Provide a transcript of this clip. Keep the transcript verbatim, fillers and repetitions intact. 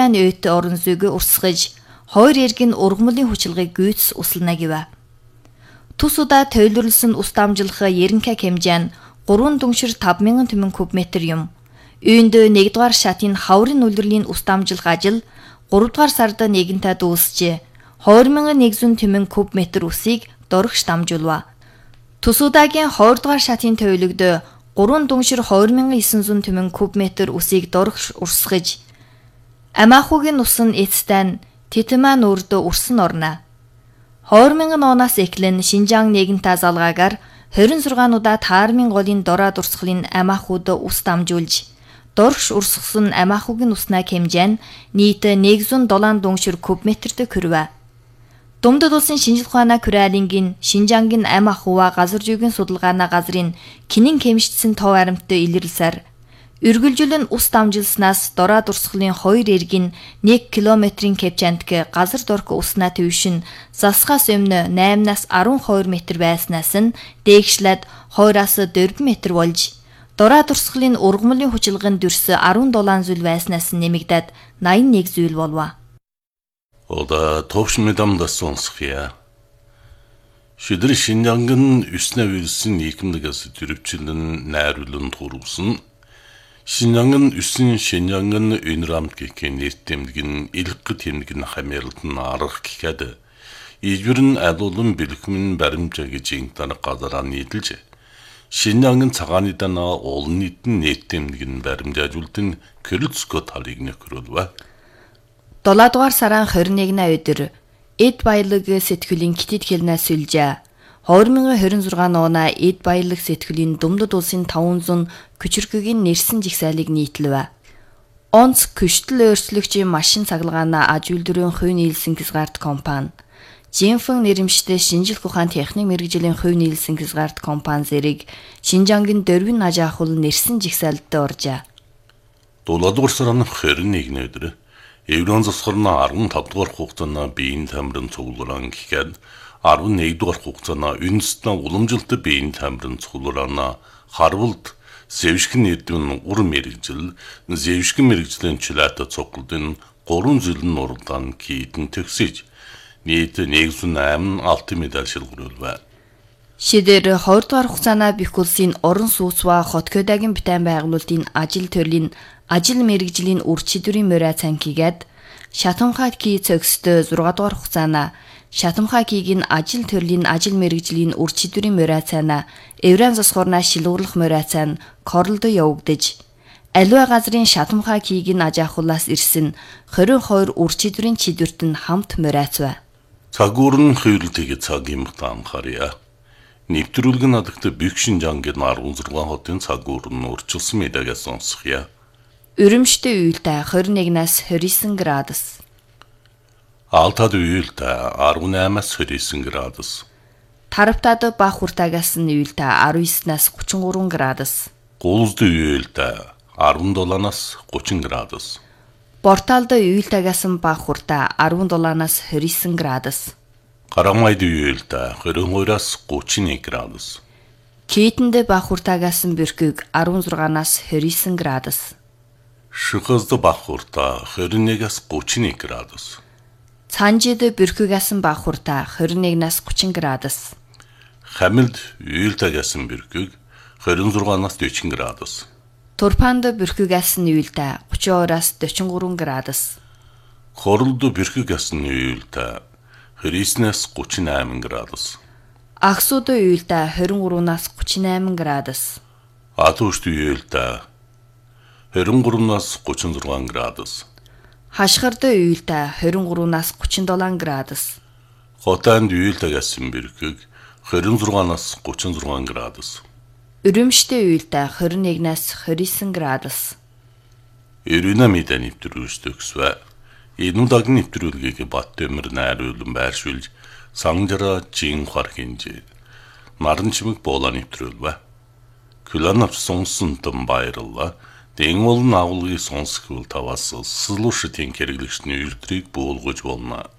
Титман өйт орон зүйг урсгаж, хоёр эргэн ургамлын хүчилгыг гүйц услана гэв. Тус удаа тойлорлсон ус дамжлах ерөнхий хэмжээ нь гурван дүншир тавь мянган түмэн кубметр юм. Үүнд нэгдүгээр шатын хаврын үлрэлийн ус дамжлах ажил гуравдугаар сард нэгэнтээ дуусжээ. хоёр мянган нэгдүгээр түмэн кубметр усыг дорогш дамжуулва. Тус удаагийн хоёрдугаар шатын тойлогд гурван дүншир хоёр мянган девятьсот түмэн кубметр усыг дорогш урсгаж, Амаахугийн ус нь эцтэй нь Титман үрд урсан орно. хоёр мянган оноос эхлэн Шинжаан нэгэнтээ залгаагаар хорин зургаан удаа таармын голын дороо дурсгалын Амаахуд ус дамжуулж, дорогш урсгасан Амаахугийн уснаа хэмжээ нь нийт нэгдүгээр долоон дүншир кубметрт хүрвэ. Думдад улсын шинжлэх ухааны Куралингийн Шинжаангийн Амаахува газар зүйн судалгааны газрын кинэн хэмжигдсэн тов аримттай илэрлсээр үргэлжлэн ус дамжилснаас дороо дурсгалын хоёр эргэн нэг километрийн кепчантг газар дорх уснаа твшин засгаас өмнө наймнаас арван хоёр метр байснаас нь дээгшлээд хоёроос дөрвөн метр болж, дороо дурсгалын ургамлын хүчилгын дүрс арван долоон зүйл байснаас нэмэгдээд найман нэг зүйл болов. Ода товш медамда сонсхия. Шидэр Шинжаангын үснэ вирусын нийгэмдэгээс төрөвчлэн найруулан турвсан. Шинжаангын үсэн Шинжаангын өнрамт гэхин нэртэмдгэн илгэг тэмдгэн хамярлтан арах гэхэд ижбэрн адуулан бэлхмэн баримжаа гэж интар газараа нийлж, Шинжаангын цагааны дана олон нийтэн нэртэмдгэн баримжаажуултын Кёрэлцко талыг нөхрөлвэ. долоодугаар сарын хорин нэгний өдөр эд баялаг сэтгүүлийн Китэд хэлнээс сүлжээ. хоёр мянган хорин зургаан оноо эд баялаг сэтгүүлийн Думдад улсын таван зуун күчирхгийн нэрсэн жигсаалыг нийтлэв. Онц күштэл өөрчлөгчийн машин цахилгаанаа аж үйлдвэрийн хувь нийлсэн хязгаарт компани, Жинфэн нэрэмжтэй шинжлэх ухааны техник мэргэжлийн хувь нийлсэн хязгаарт компани зэрэг Шинжаангийн дөрвөн аж ахуйл нэрсэн жигсаалдад оржээ. долоодугаар сарын хорин нэгний өдөр Еврон засгарна арван тавь дугаар хугацааны биеийн тамирын цугларан гэхэд арван нэг дугаар хугацааны үндэстэн уламжилт биеийн тамирын цуглараана харвалд Зэвшгэн эдвэн ур мэрэгжил, Зэвшгэн мэрэгжлийн чилаата цуглдын гурван зүйлэн уралдаан кийдэн төгсөж, нийт нэгдүгээр айман алтан медаль шилгэрүүлвэ. Шидэр хоёрдугаар хугацааны бэх улсын орон сууцва хотгодагийн битэн байгуулалтын ажил төрлийн ажил мэргэжлийн үр чидвэрийн морай цанкигээд Шатамхай кий цогстой зургаадугаар хугацаана Шатамхай кийгийн ажил төрлийн ажил мэргэжлийн үр чидвэрийн морай цаана Евран засгуурнаа шилгуурлах морай цаана Королдо явагдаж, аливаа газрын Шатамхай кийгийн аж ахуйлаас ирсэн хорин хоёр үр чидвэрийн чидвэрт нь хамт морайцвэ. Цагуурн хувирлтыг цаг юмхтаа анхаарья. Нэвтрүүлэг надагт Бэх Шинжаангийн арван зургаан хотын цагуурн урчилсан мэдаагаас сонсхия. Өрөмштэй уйлтай хорин нэгнээс хорин девять градус. Алтад уйлтай арван восемнаас хорин девять градус. Таравтад бах хуртаагаас нь уйлтай арван девятнаас тридцать три градус. Гулзд уйлтай арван седьмоос тридцать градус. Порталд уйлтайгаас нь бах хуртаа арван седьмоос двадцать девять градус. Карамайд уйлтай двадцать двоос тридцать один градус. Кейтэнд бах хуртаагаас нь бэрхэг арван шестоос двадцать девять градус. Шихазд бах хуртаа двадцать одноос тридцать один градус. Цанжид бэрхэгээс нь бах хуртаа двадцать одноос тридцать градус. Хамилд уйлтайгаас нь бэрхэг двадцать шестоос quaranta градус. Турпанд бэрхэгээс нь уйлтай тридцать двоос quaranta три градус. Хоролд бэрхэгээс нь уйлтай тридцать девятоос тридцать восемь градус. Аксууд уйлтай двадцать три-аас тридцать восемь градус. Атушд уйлтай двадцать три-аас тридцать шесть градус. Хашгирд уйлтай двадцать три-аас тридцать семь градус. Хотанд уйлтайгаас нь бэрхэг двадцать шестоос тридцать шесть градус. Өрөмштэй уйлтай двадцать одноос двадцать девять градус. Ирүнэ мэдээ нэвтрүүлж төгсвэ. Энэ удаагийн нэвтрүүлгийг Бат Төмөр найруулан байршуулж Санжара Жин Хархинж наран чимэг буулаа нэвтрүүлвэ. Күлэн авсан сонсон баярлалаа. Дэн олон агуулгыг сонсхол таваас сэлүүштийн хэрэглэгчний үрдрийг буулгаж болно.